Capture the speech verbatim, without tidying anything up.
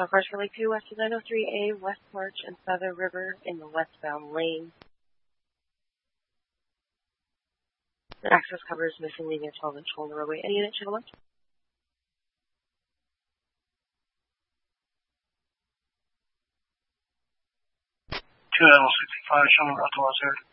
National Forest for Lake View, west of nine oh three A, West March and Feather River in the westbound lane. The access cover is missing, leaving a twelve inch hole in the roadway. Any unit channel left? two L sixty-five, showing auto there.